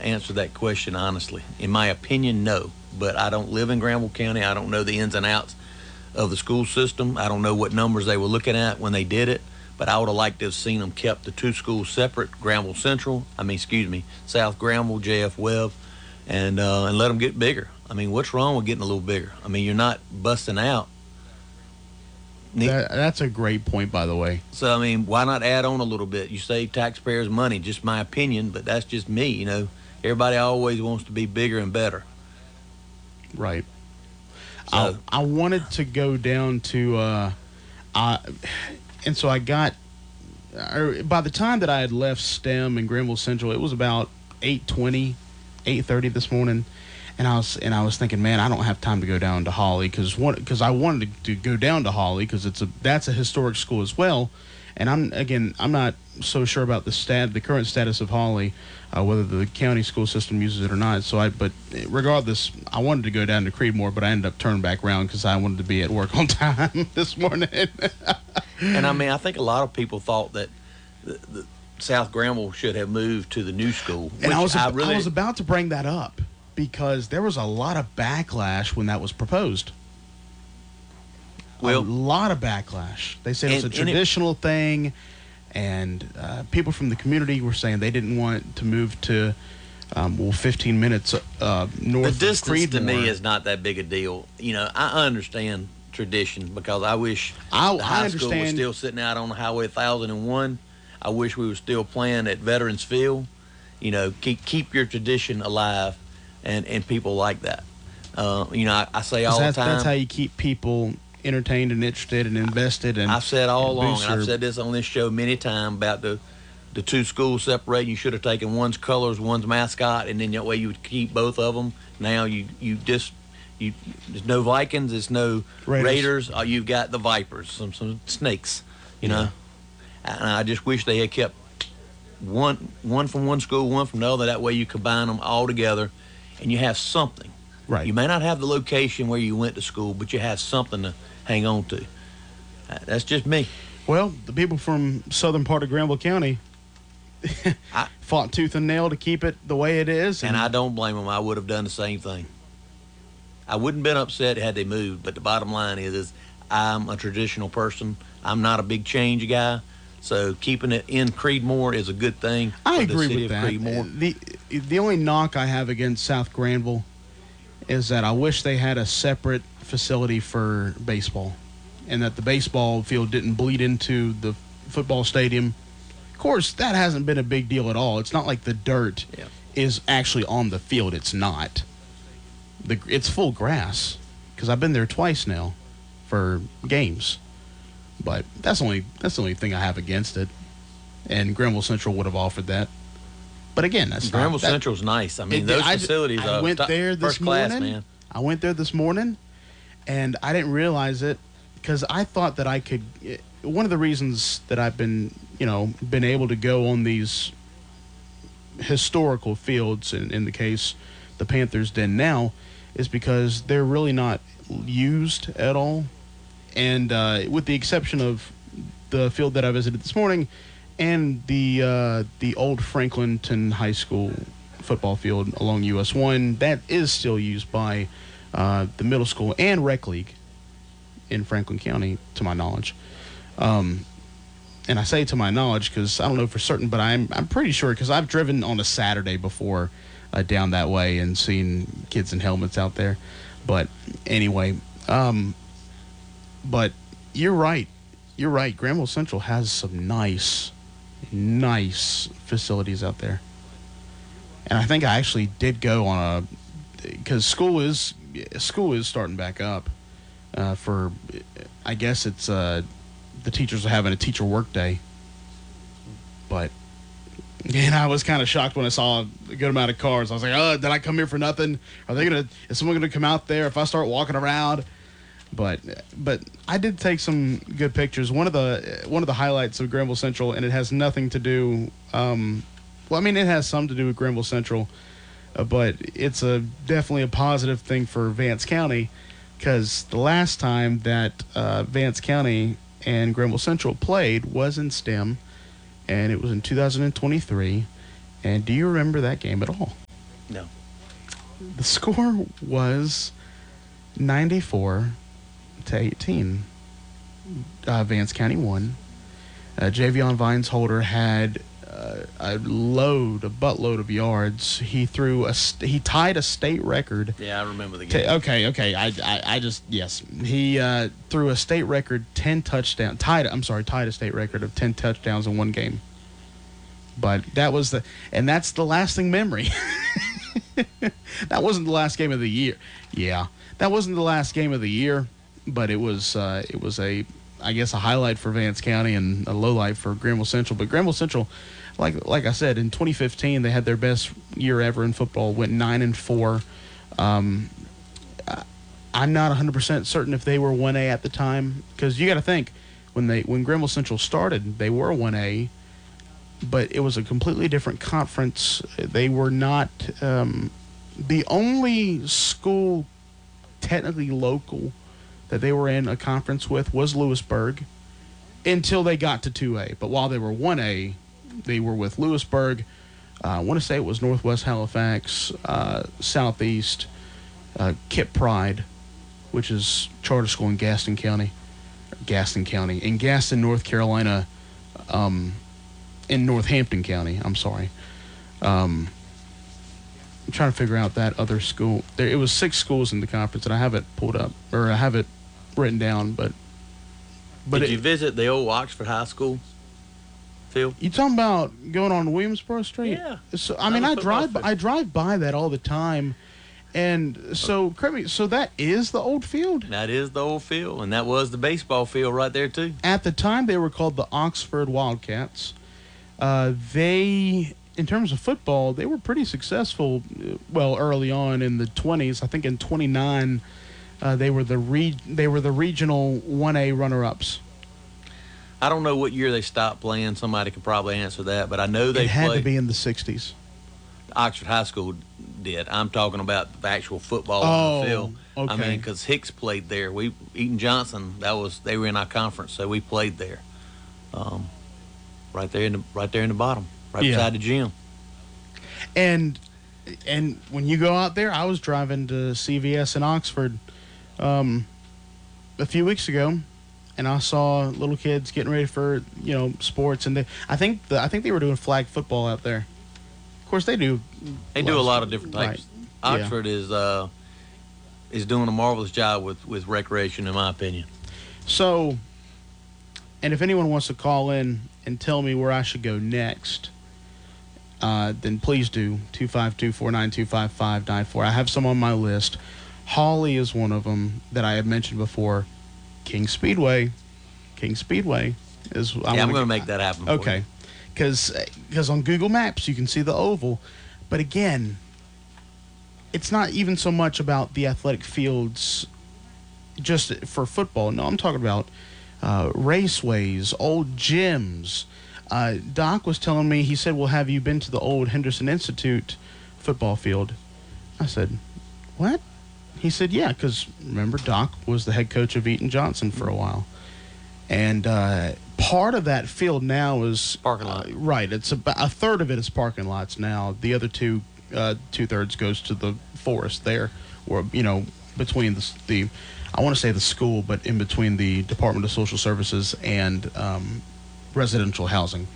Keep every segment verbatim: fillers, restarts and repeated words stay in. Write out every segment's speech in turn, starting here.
answer that question honestly. In my opinion, no. But I don't live in Granville County. I don't know the ins and outs of the school system. I don't know what numbers they were looking at when they did it. But I would have liked to have seen them kept the two schools separate, Granville Central, I mean, excuse me, South Granville, J F. Webb, and uh, and let them get bigger. I mean, what's wrong with getting a little bigger? I mean, you're not busting out. That, that's a great point, by the way. So, I mean, why not add on a little bit? You save taxpayers money, just my opinion, but that's just me, you know. Everybody always wants to be bigger and better. Right. So, I, I wanted to go down to, uh, I, and so I got, or by the time that I had left STEM and Granville Central, it was about eight twenty, eight thirty this morning. And I was and I was thinking, man, I don't have time to go down to Holly because one because I wanted to, to go down to Holly because it's a that's a historic school as well. And I'm again I'm not so sure about the stat the current status of Holly, uh, whether the county school system uses it or not. So I but regardless, I wanted to go down to Creedmoor, but I ended up turning back around because I wanted to be at work on time this morning. And I mean, I think a lot of people thought that the, the South Granville should have moved to the new school. And I was I, I, really, I was about to bring that up. Because there was a lot of backlash when that was proposed. Well, a lot of backlash. They said it was a and- and it- traditional thing, and uh, people from the community were saying they didn't want to move to, um, well, fifteen minutes uh, north the of distance to Creedmoor. me is not that big a deal. You know, I understand tradition because I wish I- the I high school was understand- still sitting out on Highway one thousand one. I wish we were still playing at Veterans Field. You know, keep keep your tradition alive. And, and people like that. Uh, you know, I, I say all the That's, time. that's how you keep people entertained and interested and invested. And I've said all and along, boost and I've your- said this on this show many times about the the two schools separating. You should have taken one's colors, one's mascot, and then that way you would keep both of them. Now you you just you there's no Vikings, there's no Raiders. Raiders. Uh, you've got the Vipers, some some snakes. You know, and I just wish they had kept one one from one school, one from the other. That way you combine them all together. And you have something. Right. You may not have the location where you went to school, but you have something to hang on to. Uh, That's just me. Well, the people from southern part of Granville County I, fought tooth and nail to keep it the way it is. and I don't blame them. I would have done the same thing. I wouldn't been upset had they moved, but the bottom line is, is I'm a traditional person. I'm not a big change guy. So keeping it in Creedmoor is a good thing for I the agree city with of that. Creedmoor. The the only knock I have against South Granville is that I wish they had a separate facility for baseball, and that the baseball field didn't bleed into the football stadium. Of course, that hasn't been a big deal at all. It's not like the dirt Yeah. is actually on the field. It's not. The it's full grass because I've been there twice now for games. But that's only that's the only thing I have against it, and Granville Central would have offered that. But again, that's Granville not, that, Central's nice. I mean, it- those I, facilities I are went top, there this first class, morning. man. I went there this morning, and I didn't realize it because I thought that I could. One of the reasons that I've been, you know, been able to go on these historical fields, in, in the case the Panthers Den now, is because they're really not used at all. And uh, with the exception of the field that I visited this morning and the uh, the old Franklinton High School football field along U S one, that is still used by uh, the middle school and rec league in Franklin County, to my knowledge. Um, and I say to my knowledge because I don't know for certain, but I'm I'm pretty sure because I've driven on a Saturday before uh, down that way and seen kids in helmets out there. But anyway, um, but you're right. You're right. Granville Central has some nice, nice facilities out there. And I think I actually did go on a, because school is school is starting back up. Uh, for, I guess it's uh, the teachers are having a teacher work day. But, and I was kind of shocked when I saw a good amount of cars. I was like, oh, did I come here for nothing? Are they gonna? Is someone gonna come out there if I start walking around? But but I did take some good pictures. One of the one of the highlights of Granville Central, and it has nothing to do. Um, well, I mean, it has some to do with Granville Central, uh, but it's a definitely a positive thing for Vance County, because the last time that uh, Vance County and Granville Central played was in STEM, and it was in two thousand twenty-three. And do you remember that game at all? No. The score was ninety-four to eighteen. Uh, Vance County won. Uh, Javion Vines Holder had uh, a load, a buttload of yards. He threw a st- he tied a state record. Yeah, I remember the game. T- okay, okay. I, I, I just yes. He uh, threw a state record ten touchdowns. Tied. I'm sorry, tied a state record of ten touchdowns in one game. But that was the, and that's the lasting memory. That wasn't the last game of the year. Yeah, that wasn't the last game of the year, but it was. Uh, it was a, I guess, a highlight for Vance County and a lowlight for Granville Central. But Granville Central, like like I said, in twenty fifteen they had their best year ever in football. Went nine and four. Um, I'm not one hundred percent certain if they were one A at the time, because you got to think when they when Granville Central started, they were one A, but it was a completely different conference. They were not um, the only school technically local that they were in a conference with was Lewisburg until they got to two A. But while they were one A, they were with Lewisburg. Uh, I want to say it was Northwest Halifax, uh, Southeast, uh, Kip Pride, which is charter school in Gaston County, Gaston County, in Gaston, North Carolina, um, in Northampton County. I'm sorry. Um, I'm trying to figure out that other school. There, it was six schools in the conference, and I have it pulled up, or I have it written down. But, but Did it, you visit the old Oxford High School, Phil? you talking about going on Williamsboro Street? Yeah. So I mean, I Another drive, football by, I drive by that all the time, and so correct me. So that is the old field. That is the old field, and that was the baseball field right there too. At the time, they were called the Oxford Wildcats. Uh, they, in terms of football, they were pretty successful. uh, Well, early on in the twenties, I think in twenty-nine, uh, they were the re- they were the regional one A runner-ups. I don't know what year they stopped playing. Somebody could probably answer that, but I know they It had played. to be in the sixties. Oxford High School did. I'm talking about the actual football on Oh, the field. I okay. mean, because Hicks played there. We Eaton Johnson. That was they were in our conference, so we played there. Um, right there in the right there in the bottom, right Yeah. beside the gym. And and when you go out there, I was driving to C V S in Oxford um, a few weeks ago, and I saw little kids getting ready for you know sports, and they I think the, I think they were doing flag football out there. Of course, they do. They do a lot of different types. Right. Oxford is uh, is doing a marvelous job with, with recreation, in my opinion. So, and if anyone wants to call in and tell me where I should go next, uh, then please do. two five two, four nine two, five five nine four. I have some on my list. Hawley is one of them that I had mentioned before. King Speedway. King Speedway is. Yeah, I'm going to make that happen for Okay. you. Because on Google Maps you can see the oval. But again, it's not even so much about the athletic fields just for football. No, I'm talking about uh, raceways, old gyms. Uh, Doc was telling me, he said, well, have you been to the old Henderson Institute football field? I said, what? He said, yeah, because remember, Doc was the head coach of Eaton Johnson for a while. And uh, part of that field now is Parking lot. Uh, right. It's about a third of it is parking lots now. The other two, uh, two thirds goes to the forest there, or you know, between the the, I want to say the school, but in between the Department of Social Services and um, residential housing.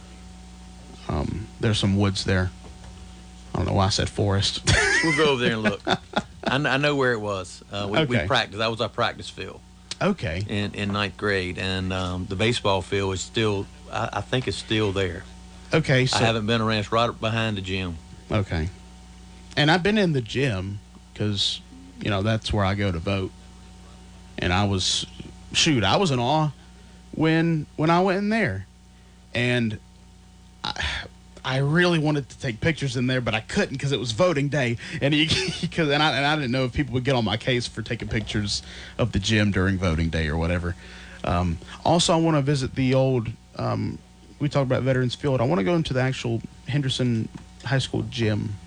Um, there's some woods there. I don't know why I said forest. We'll go over there and look. I, kn- I know where it was. Uh, we, we Okay. practiced. That was our practice field Okay. in, in ninth grade, and um, the baseball field is still. I, I think it's still there. Okay. So I haven't been around. It's right behind the gym. Okay. And I've been in the gym because, you know, that's where I go to vote. And I was, shoot, I was in awe when when I went in there. And I, I really wanted to take pictures in there, but I couldn't because it was voting day. And, you, cause, and, I, and I didn't know if people would get on my case for taking pictures of the gym during voting day or whatever. Um, also, I want to visit the old, um, we talked about Veterans Field. I want to go into the actual Henderson High School gym.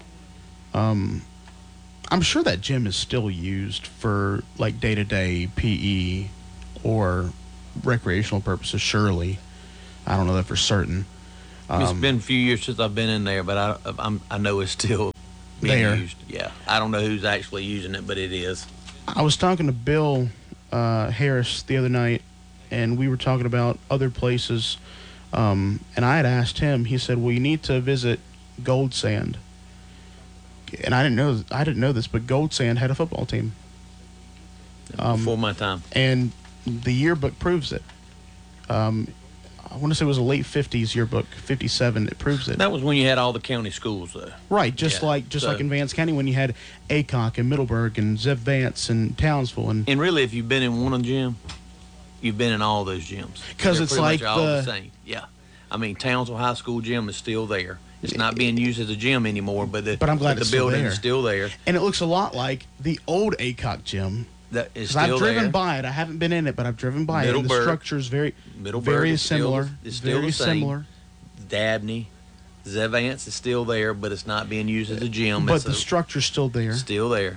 Um, I'm sure that gym is still used for like day-to-day P E or recreational purposes. Surely, I don't know that for certain. it's Um, been a few years since I've been in there, but I I'm, I know it's still being There. used. Yeah, I don't know who's actually using it, but it is. I was talking to Bill uh, Harris the other night, and we were talking about other places. Um, and I had asked him. He said, "Well, you need to visit Gold Sand." And I didn't know. I didn't know this, but Gold Sand had a football team, Um, Before my time. and the yearbook proves it. Um, I want to say it was a late fifties yearbook, fifty-seven. It proves it. That was when you had all the county schools, though. Right, just Yeah, like just so- like in Vance County when you had Aycock and Middleburg and Zev Vance and Townsville and And really, if you've been in one of them gym, you've been in all those gyms. 'Cause They're it's pretty like much all the- the same. Yeah, I mean Townsville High School gym is still there. It's not being used as a gym anymore, but the But I'm glad the it's still building there. is still there. and it looks a lot like the old Aycock gym. That is 'Cause I've still driven there. by it. I haven't been in it, but I've driven by it. And the Middleburg- structure is very, Middleburg very is still similar. the- is still very the same. similar. Dabney, Zevance is still there, but it's not being used as a gym. But it's the a, structure's still there. still there.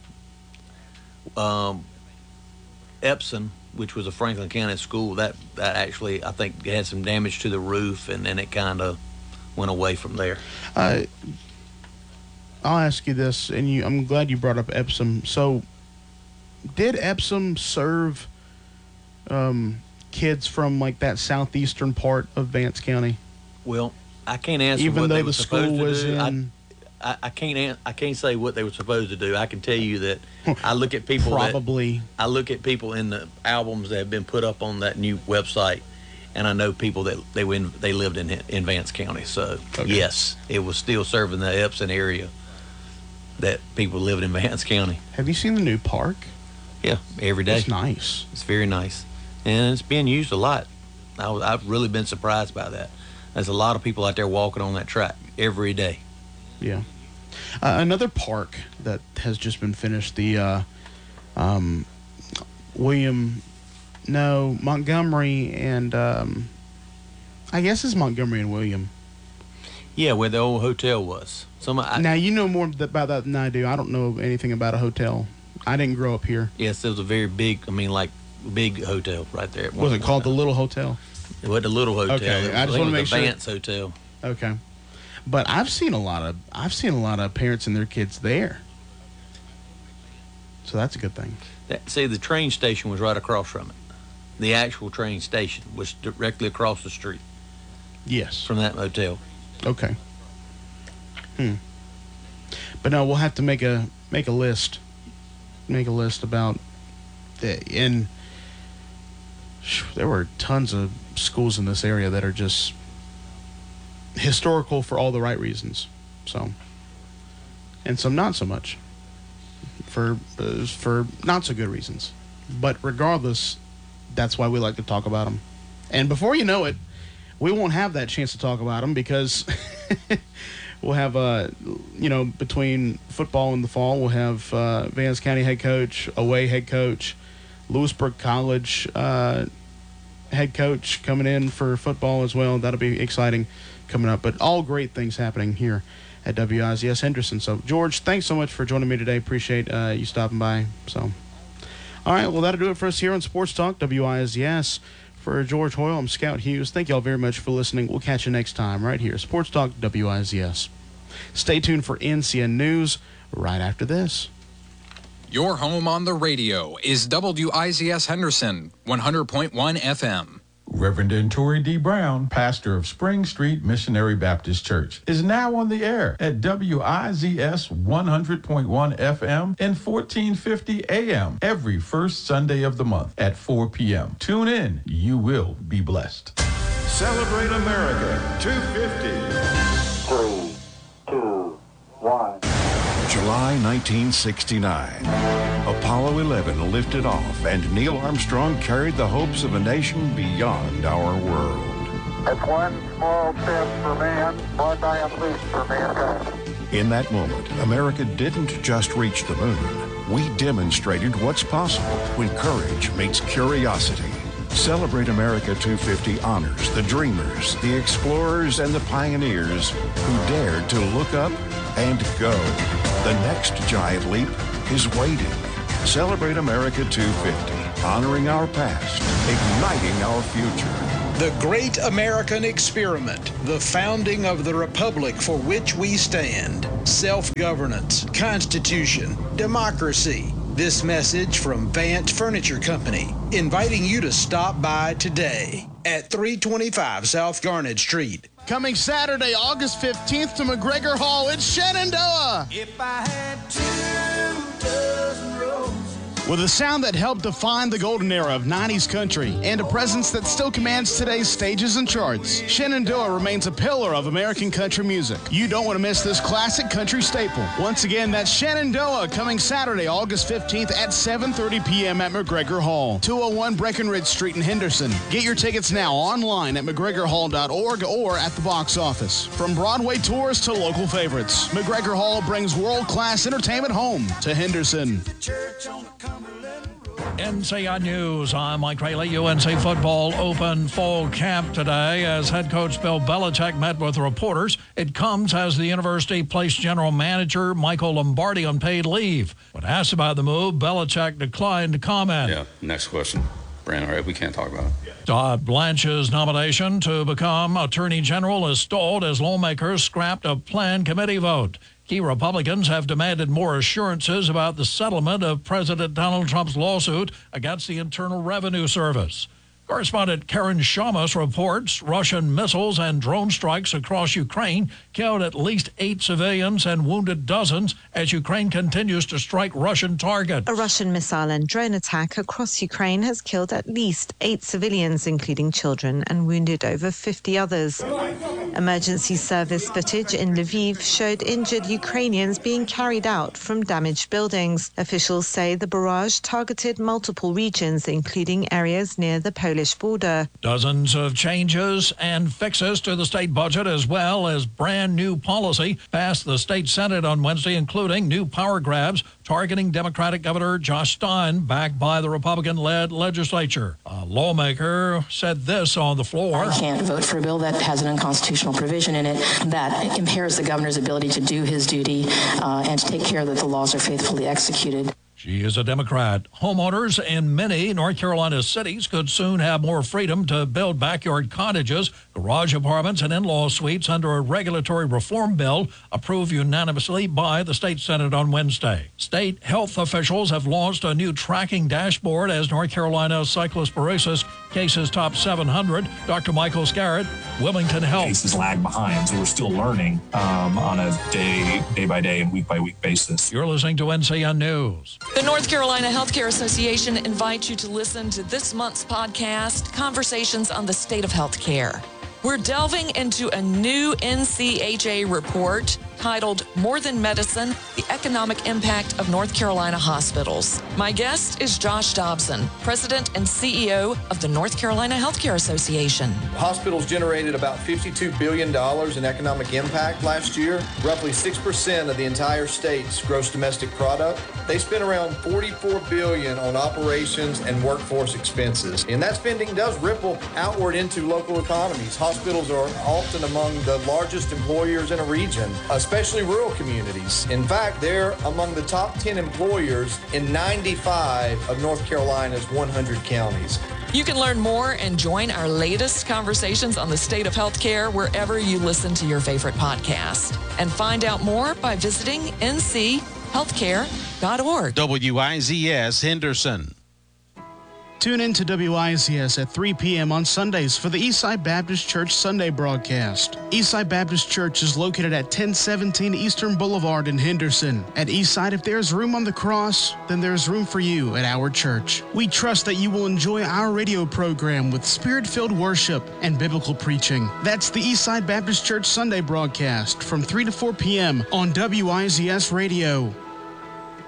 Um, Epsom, which was a Franklin County school, that that actually I think had some damage to the roof, and then it kind of went away from there. Uh, I'll ask you this, and you, I'm glad you brought up Epsom. So, did Epsom serve um, kids from like that southeastern part of Vance County? Well, I can't answer Even what though they the were supposed school to was do. I- in I, I can't an- I can't say what they were supposed to do. I can tell you that I look at people that probably. I look at people in the albums that have been put up on that new website, and I know people that they were in, they lived in in Vance County. So Okay. yes, it was still serving the Epsom area that people lived in Vance County. Have you seen the new park? Yeah, every day. It's nice. It's very nice, and it's being used a lot. I was, I've really been surprised by that. There's a lot of people out there walking on that track every day. Yeah. Uh, another park that has just been finished, the uh, um, William, no, Montgomery and um, I guess it's Montgomery and William. Yeah, where the old hotel was. Some I, Now, you know more th- about that than I do. I don't know anything about a hotel. I didn't grow up here. yes, it was a very big. I mean, like big hotel right there. at Was one it called the point. Little Hotel? It wasn't the little hotel. Okay, It was, I just think wanna it make was sure- the Vance Hotel. Okay. But I've seen a lot of I've seen a lot of parents and their kids there. So that's a good thing. That, see, the train station was right across from it. The actual train station was directly across the street Yes. from that motel. Okay. Hmm. But no, we'll have to make a make a list. Make a list about the and sh- there were tons of schools in this area that are just historical for all the right reasons. So, and some not so much for uh, for not so good reasons. But regardless, that's why we like to talk about them. And before you know it, we won't have that chance to talk about them because we'll have, uh, you know, between football in the fall, we'll have uh, Vance County head coach, away head coach, Lewisburg College uh, head coach coming in for football as well. That'll be exciting coming up. But all great things happening here at W I Z S Henderson. So, George, thanks so much for joining me today. Appreciate uh, you stopping by. So, all right, well, that'll do it for us here on Sports Talk, W I Z S. For George Hoyle, I'm Scout Hughes. Thank you all very much for listening. We'll catch you next time right here, Sports Talk, W I Z S. Stay tuned for N C N News right after this. Your home on the radio is W I Z S Henderson, one hundred point one F M. Reverend Torrey D. Brown, pastor of Spring Street Missionary Baptist Church, is now on the air at W I Z S one hundred point one F M and fourteen fifty A M every first Sunday of the month at four p.m. Tune in. You will be blessed. Celebrate America two fifty. Three, two, one. July nineteen sixty-nine. Apollo eleven lifted off, and Neil Armstrong carried the hopes of a nation beyond our world. It's one small step for man, one giant leap for mankind. In that moment, America didn't just reach the moon. We demonstrated what's possible when courage meets curiosity. Celebrate America two fifty honors the dreamers, the explorers, and the pioneers who dared to look up and go. The next giant leap is waiting. Celebrate America two fifty, honoring our past, igniting our future. The great American experiment, the founding of the republic for which we stand, self-governance, constitution, democracy. This message from Vance Furniture Company, inviting you to stop by today at three twenty-five South Garnet Street. Coming Saturday, August fifteenth to McGregor Hall, it's Shenandoah. If I had two dozen roses. With a sound that helped define the golden era of nineties country and a presence that still commands today's stages and charts, Shenandoah remains a pillar of American country music. You don't want to miss this classic country staple. Once again, that's Shenandoah coming Saturday, August fifteenth at seven thirty p.m. at McGregor Hall, two oh one Breckenridge Street in Henderson. Get your tickets now online at McGregor Hall dot org or at the box office. From Broadway tours to local favorites, McGregor Hall brings world-class entertainment home to Henderson. N C I News, I'm Mike Rayleigh. U N C football opened fall camp today as head coach Bill Belichick met with reporters. It comes as the university placed general manager Michael Lombardi on paid leave. When asked about the move, Belichick declined to comment. Yeah, next question. Brandon, all right, we can't talk about it. Todd Blanche's nomination to become Attorney General is stalled as lawmakers scrapped a planned committee vote. Key Republicans have demanded more assurances about the settlement of President Donald Trump's lawsuit against the Internal Revenue Service. Correspondent Karen Shamas reports Russian missiles and drone strikes across Ukraine killed at least eight civilians and wounded dozens as Ukraine continues to strike Russian targets. A Russian missile and drone attack across Ukraine has killed at least eight civilians, including children, and wounded over fifty others. Emergency service footage in Lviv showed injured Ukrainians being carried out from damaged buildings. Officials say the barrage targeted multiple regions, including areas near the Polish border. Dozens of changes and fixes to the state budget, as well as brand new policy, passed the state Senate on Wednesday, including new power grabs targeting Democratic Governor Josh Stein, backed by the Republican-led legislature. A lawmaker said this on the floor. I can't vote for a bill that has an unconstitutional provision in it that impairs the governor's ability to do his duty uh, and to take care that the laws are faithfully executed. She is a Democrat. Homeowners in many North Carolina cities could soon have more freedom to build backyard cottages, garage apartments, and in-law suites under a regulatory reform bill approved unanimously by the state Senate on Wednesday. State health officials have launched a new tracking dashboard as North Carolina cyclosporosis cases top seven hundred. Doctor Michael Scarrett, Wilmington Health. Cases lag behind, so we're still learning um, on a day, day by day and week by week basis. You're listening to N C N News. The North Carolina Healthcare Association invites you to listen to this month's podcast, Conversations on the State of Healthcare. We're delving into a new N C H A report titled More Than Medicine, the Economic Impact of North Carolina Hospitals. My guest is Josh Dobson, President and C E O of the North Carolina Healthcare Association. Hospitals generated about fifty-two billion dollars in economic impact last year, roughly six percent of the entire state's gross domestic product. They spent around forty-four billion dollars on operations and workforce expenses, and that spending does ripple outward into local economies. Hospitals are often among the largest employers in a region, especially rural communities. In fact, they're among the top ten employers in ninety-five of North Carolina's one hundred counties. You can learn more and join our latest conversations on the state of healthcare wherever you listen to your favorite podcast. And find out more by visiting N C healthcare dot org. W I Z S Henderson. Tune in to W I Z S at three p.m. on Sundays for the Eastside Baptist Church Sunday broadcast. Eastside Baptist Church is located at ten seventeen Eastern Boulevard in Henderson. At Eastside, if there's room on the cross, then there's room for you at our church. We trust that you will enjoy our radio program with spirit-filled worship and biblical preaching. That's the Eastside Baptist Church Sunday broadcast from three to four p.m. on W I Z S Radio.